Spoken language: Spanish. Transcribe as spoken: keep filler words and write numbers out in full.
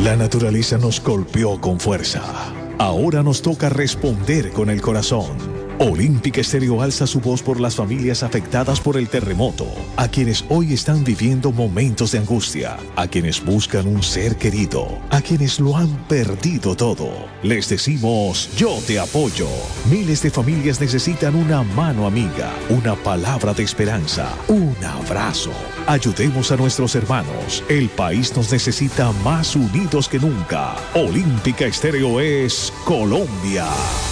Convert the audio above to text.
La naturaleza nos golpeó con fuerza. Ahora nos toca responder con el corazón. Olímpica Estéreo alza su voz por las familias afectadas por el terremoto, a quienes hoy están viviendo momentos de angustia, a quienes buscan un ser querido, a quienes lo han perdido todo. Les decimos, yo te apoyo. Miles de familias necesitan una mano amiga, una palabra de esperanza, un abrazo. Ayudemos a nuestros hermanos. El país nos necesita más unidos que nunca. Olímpica Estéreo es Colombia.